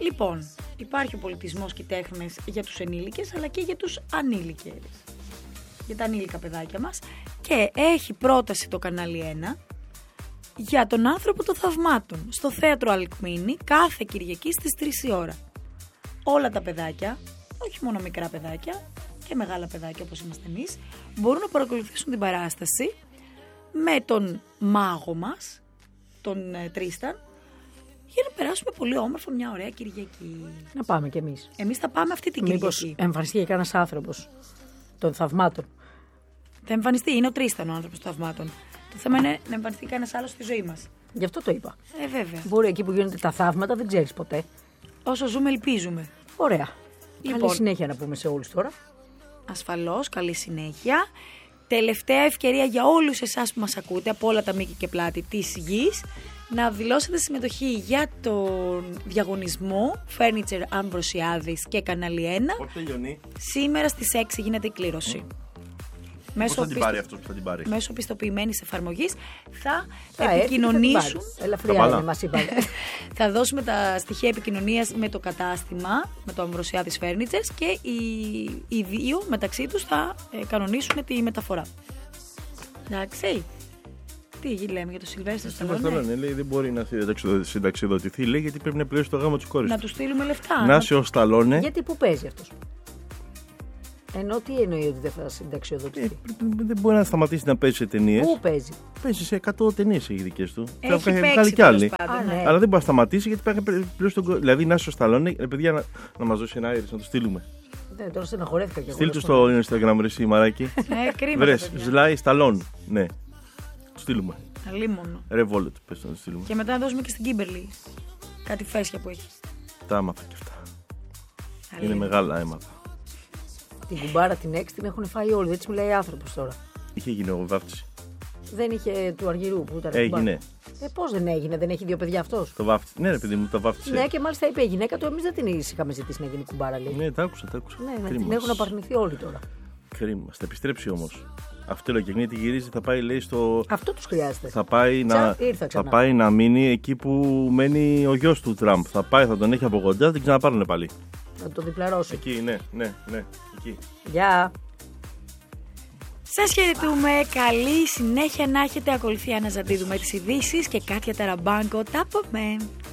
Λοιπόν, υπάρχει ο πολιτισμός και οι τέχνες για τους ενήλικες αλλά και για τους ανήλικες. Για τα ανήλικα παιδάκια μας. Και έχει πρόταση το κανάλι 1 για τον άνθρωπο των θαυμάτων στο θέατρο Αλκμίνη κάθε Κυριακή στις 3 η ώρα. Όλα τα παιδάκια, όχι μόνο μικρά παιδάκια και μεγάλα παιδάκια όπως είμαστε εμείς, μπορούν να παρακολουθήσουν την παράσταση με τον μάγο μας, τον Τρίσταν, για να περάσουμε πολύ όμορφα μια ωραία Κυριακή. Να πάμε κι εμείς. Εμείς θα πάμε αυτή την Κυριακή. Μήπως εμφανιστεί κανένας άνθρωπος των θαυμάτων. Θα εμφανιστεί, είναι ο Τρίσταν ο άνθρωπος των θαυμάτων. Το θέμα είναι να εμφανιστεί κανένας άλλος στη ζωή μας. Γι' αυτό το είπα. Βέβαια. Μπορεί εκεί που γίνονται τα θαύματα, δεν ξέρεις ποτέ. Όσο ζούμε, ελπίζουμε. Ωραία. Λοιπόν, καλή συνέχεια να πούμε σε όλους τώρα. Ασφαλώς, καλή συνέχεια. Τελευταία ευκαιρία για όλους εσάς που μας ακούτε από όλα τα μήκη και πλάτη της γης να δηλώσετε συμμετοχή για τον διαγωνισμό Furniture Αμβροσιάδης και κανάλι 1. Πότε τελειώνει? Σήμερα στις 6 γίνεται η κλήρωση. Πώς θα την πάρει αυτός που θα την πάρει? Μέσω πιστοποιημένης εφαρμογής θα επικοινωνήσουν. Ελαφριά είναι, μας είπατε. Θα δώσουμε τα στοιχεία επικοινωνίας με το κατάστημα, με το Αμβροσιάδης Furnitures, και οι δύο μεταξύ τους θα κανονίσουν τη μεταφορά. Εντάξει. Τι λέμε για το Σιλβέστερ Σταλόνε? Λέει δεν μπορεί να συνταξιοδοτηθεί, λέει, γιατί πρέπει να πληρώσει το γάμο της κόρης. Να του στείλουμε λεφτά. Να είσαι ο Σταλόνε. Γιατί που παίζει αυτός? Ενώ τι εννοεί ότι δεν θα συνταξιοδοτηθεί? Δεν μπορεί να σταματήσει να παίζει σε ταινίες. Πού παίζει? Παίζει σε 100 ταινίες οι δικές του. Έχει βγάλει παίξει κι άλλη. πάντων, ναι. Αλλά δεν μπορεί να σταματήσει γιατί πρέπει να πληρώσει τον κόσμο. Δηλαδή να είσαι ο Σταλόνε, παιδιά, να μας δώσει ένα αέρις να το στείλουμε. Ναι, τώρα στεναχωρέθηκα κι εγώ. Στείλ του στο Instagram, ρε εσύ, Μαράκι. Κρίμα. Βρες, Σλάι Σταλόν. Ναι. Το στείλουμε. Αλίμονο. Ρε Βόλετ, πες να το στείλουμε. Και μετά να δώσουμε και στην Κίμπερλι κάτι φέσια που έχει. Τα έμαθα κι αυτά. Είναι μεγάλα, έμαθα. Την κουμπάρα την έξι την έχουν φάει όλοι. Δεν της μιλάει άνθρωπος τώρα. Είχε γίνει βάφτιση. Δεν είχε του Αργυρού που ήταν. Έγινε. Πώς δεν έγινε, δεν έχει δύο παιδιά αυτός? Το βάφτισε. Ναι, ρε παιδί μου, το βάφτισε. Ναι, και μάλιστα είπε η γυναίκα του, εμείς δεν την είχαμε ζητήσει να γίνει κουμπάρα, λέει. Ναι, τα άκουσα. Ναι, την έχουν απαρνηθεί όλοι τώρα. Κρίμα. Θα επιστρέψει όμως. Αυτό λέω, και εκείνη τη γυρίζει, θα πάει, λέει, στο. Αυτό τους χρειάζεται. Θα πάει να μείνει εκεί που μένει ο γιος του Τραμπ. Θα πάει, θα τον έχει από κοντά, θα την ξαναπάρουν πάλι. Να το διπλαρώσει. Εκεί, ναι. Εκεί. Γεια. Σας χαιρετούμε. Καλή συνέχεια να έχετε. Ακολουθεί Άννα Ζαντίδου με τις ειδήσεις και Κάτια Ταραμπάνκο. Τα πούμε.